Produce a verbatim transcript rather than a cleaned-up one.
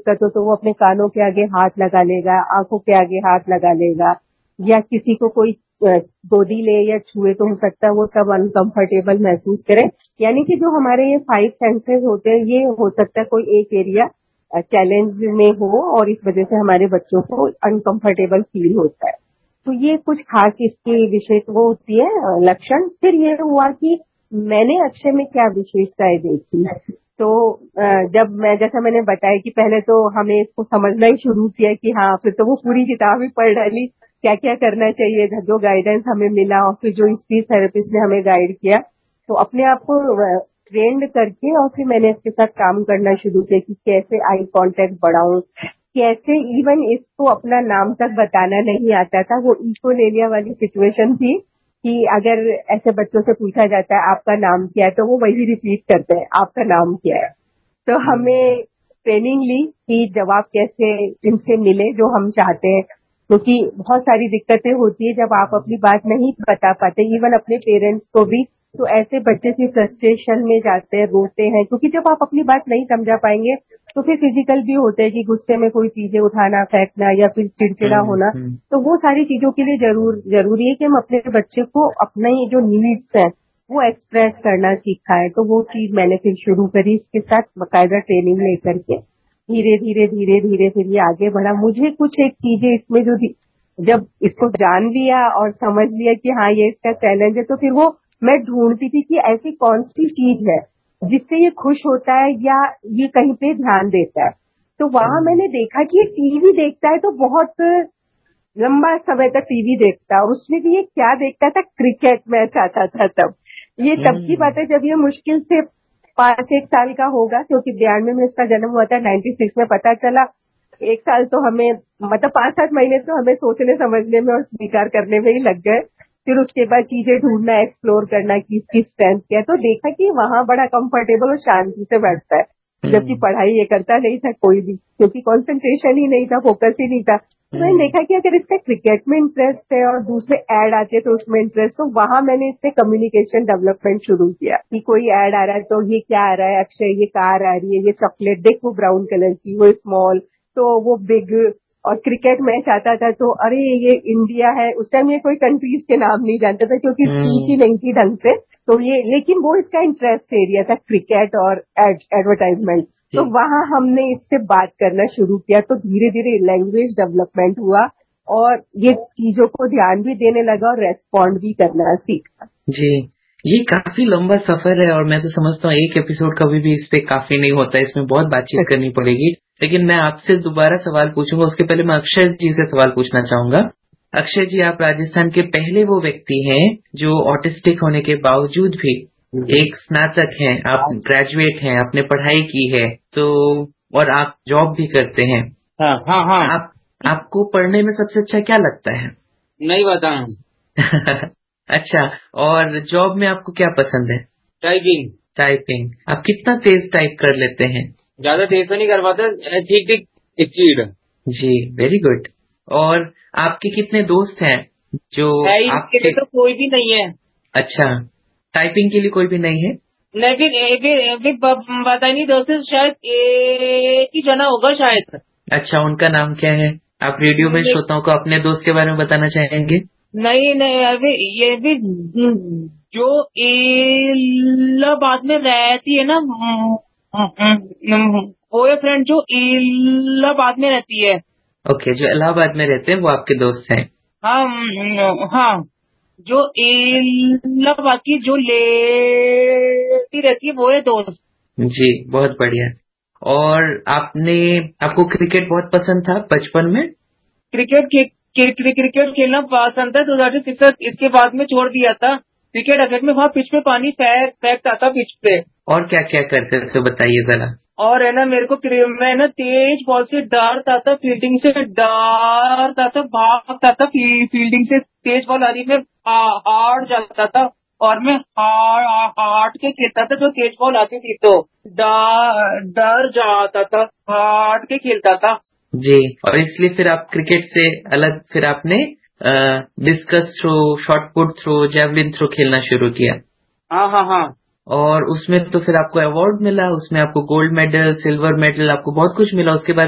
दिक्कत हो तो वो अपने कानों के आगे हाथ लगा लेगा, आंखों के आगे हाथ लगा लेगा, या किसी को कोई गोदी ले या छुए तो हो सकता है वो सब अनकंफर्टेबल महसूस करे। यानी कि जो हमारे ये फाइव सेंसेस होते हैं, ये हो सकता है कोई एक एरिया चैलेंज में हो और इस वजह से हमारे बच्चों को अनकंफर्टेबल फील होता है। तो ये कुछ खास इसके विशेष वो होती है लक्षण। फिर ये हुआ कि मैंने अक्षय में क्या विशेषताएं देखी। तो जब मैं जैसा मैंने बताया कि पहले तो हमें इसको समझना ही शुरू किया कि हाँ, फिर तो वो पूरी किताब ही पढ़ डाली क्या क्या करना चाहिए, जो गाइडेंस हमें मिला और फिर जो स्पीच थेरेपिस्ट ने हमें गाइड किया, तो अपने आप को ट्रेंड करके और फिर मैंने इसके साथ काम करना शुरू किया कि कैसे आई कांटेक्ट बढ़ाऊं, कैसे इवन इसको अपना नाम तक बताना नहीं आता था। वो इकोलेलिया वाली सिचुएशन थी कि अगर ऐसे बच्चों से पूछा जाता है आपका नाम क्या है तो वो वही रिपीट करते हैं आपका नाम क्या है। तो हमें ट्रेनिंग ली कि जवाब कैसे इनसे मिले जो हम चाहते हैं, क्योंकि तो बहुत सारी दिक्कतें होती है जब आप अपनी बात नहीं बता पाते, इवन अपने पेरेंट्स को भी। तो ऐसे बच्चे फिर फ्रस्ट्रेशन में जाते हैं, रोते हैं, क्योंकि जब आप अपनी बात नहीं समझा पाएंगे तो फिर फिजिकल भी होता है कि गुस्से में कोई चीजें उठाना, फेंकना या फिर चिड़चिड़ा होना। तो वो सारी चीजों के लिए जरूर जरूरी है कि हम अपने बच्चे को अपने जो नीड्स हैं वो एक्सप्रेस करना सिखाएं। तो वो चीज मैंने फिर शुरू करी इसके साथ बाकायदा ट्रेनिंग लेकर के। धीरे धीरे धीरे धीरे फिर ये आगे बढ़ा। मुझे कुछ एक चीजें इसमें जो जब इसको जान लिया और समझ लिया कि हाँ ये इसका चैलेंज है, तो फिर वो मैं ढूंढती थी कि ऐसी कौन सी चीज है जिससे ये खुश होता है या ये कहीं पे ध्यान देता है। तो वहां मैंने देखा कि ये टीवी देखता है तो बहुत लंबा समय तक टीवी देखता है, और उसमें भी ये क्या देखता था, क्रिकेट मैच आता था तब। ये तब की बात है जब ये मुश्किल से पांच एक साल का होगा, क्योंकि बयानवे में इसका जन्म हुआ था, नाइन्टी सिक्स में पता चला। एक साल तो हमें मतलब पांच सात महीने तो हमें सोचने समझने में और स्वीकार करने में ही लग गए। फिर उसके बाद चीजें ढूंढना, एक्सप्लोर करना कि इसकी स्ट्रेंथ क्या है। तो देखा कि वहां बड़ा कंफर्टेबल और शांति से बैठता है, जबकि पढ़ाई ये करता नहीं था कोई भी, क्योंकि कंसंट्रेशन ही नहीं था, फोकस ही नहीं था। तो मैंने देखा कि अगर इसका क्रिकेट में इंटरेस्ट है और दूसरे ऐड आते तो उसमें इंटरेस्ट, तो वहां मैंने इससे कम्युनिकेशन डेवलपमेंट शुरू किया कि कोई ऐड आ रहा है तो ये क्या आ रहा है, अक्षय ये कार आ रही है, ये चॉकलेट देख वो ब्राउन कलर की, वो स्मॉल, तो वो बिग। और क्रिकेट मैच आता था तो अरे ये इंडिया है, उस टाइम ये कोई कंट्रीज के नाम नहीं जानता था क्योंकि स्पीच ही नहीं थी ढंग से। तो ये लेकिन वो इसका इंटरेस्ट एरिया था, क्रिकेट और एडवर्टाइजमेंट। तो वहां हमने इससे बात करना शुरू किया, तो धीरे धीरे लैंग्वेज डेवलपमेंट हुआ और ये चीजों को ध्यान भी देने लगा और रेस्पॉन्ड भी करना सीखा। जी, ये काफी लंबा सफर है और मैं तो समझता हूँ एक एपिसोड कभी भी इस पे काफी नहीं होता है, इसमें बहुत बातचीत करनी पड़ेगी। लेकिन मैं आपसे दोबारा सवाल पूछूंगा, उसके पहले मैं अक्षय जी से सवाल पूछना चाहूंगा। अक्षय जी, आप राजस्थान के पहले वो व्यक्ति हैं जो ऑटिस्टिक होने के बावजूद भी एक स्नातक हैं, आप ग्रेजुएट हैं, आपने पढ़ाई की है, तो और आप जॉब भी करते हैं। हाँ हाँ हाँ। आप आपको पढ़ने में सबसे अच्छा क्या लगता है? नहीं बताऊं। अच्छा, और जॉब में आपको क्या पसंद है? टाइपिंग। टाइपिंग। आप कितना तेज टाइप कर लेते हैं? ज्यादा तेज तो नहीं कर पाते, ठीक ठीक स्पीड। जी, वेरी गुड। और आपके कितने दोस्त हैं जो आपके लिए? तो कोई भी नहीं है। अच्छा, टाइपिंग के लिए कोई भी नहीं है? नहीं, फिर फिर फिर पता नहीं, दोस्त शायद एक ही जना होगा शायद। अच्छा, उनका नाम क्या है? आप रेडियो में श्रोताओं को अपने दोस्त के बारे में बताना चाहेंगे? नहीं नहीं, अभी ये भी जो इलाहाबाद में रहती है ना, वो ये फ्रेंड जो इलाहाबाद में रहती है। ओके, जो इलाहाबाद में रहते हैं वो आपके दोस्त हैं? हाँ हाँ, जो इलाहाबाद की जो लेती रहती है वो है दोस्त। जी, बहुत बढ़िया। और आपने आपको क्रिकेट बहुत पसंद था बचपन में? क्रिकेट क्रिकेट खेलना पसंद था। दो हजार सिक्स इसके बाद में छोड़ दिया था। क्रिकेट अगर में वहाँ पिच पे पानी फेंक फेंकता था पिच पे। और क्या क्या करते थे बताइए जरा। और है ना, मेरे को मैं ना तेज बॉल से डरता था, फील्डिंग से डरता था, भागता था, फील्डिंग से तेज बॉल आ रही में हार जाता था, और मैं हार्ट के खेलता था। जो तेज बॉल आती थी तो डर जाता था, हार्ट के खेलता था। जी, और इसलिए फिर आप क्रिकेट से अलग फिर आपने discus throw, short put throw, javelin throw खेलना शुरू किया। हाँ हाँ हाँ। और उसमें तो फिर आपको अवार्ड मिला, उसमें आपको गोल्ड मेडल, सिल्वर मेडल, आपको बहुत कुछ मिला। उसके बारे